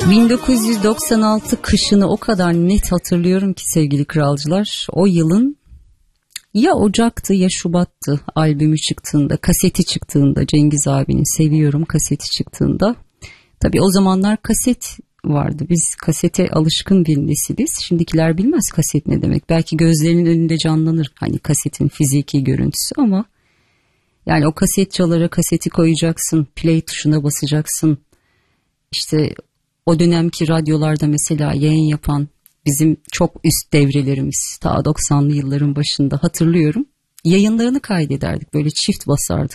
1996 kışını o kadar net hatırlıyorum ki sevgili kralcılar. O yılın ya Ocak'tı ya Şubat'tı albümü çıktığında, kaseti çıktığında, Cengiz abinin Seviyorum kaseti çıktığında. Tabii o zamanlar kaset vardı. Biz kasete alışkın bir nesiliz. Şimdikiler bilmez kaset ne demek. Belki gözlerinin önünde canlanır hani kasetin fiziki görüntüsü ama yani o kaset çalara kaseti koyacaksın, play tuşuna basacaksın. İşte o dönemki radyolarda mesela yayın yapan bizim çok üst devrelerimiz ta 90'lı yılların başında hatırlıyorum. Yayınlarını kaydederdik, böyle çift basardık.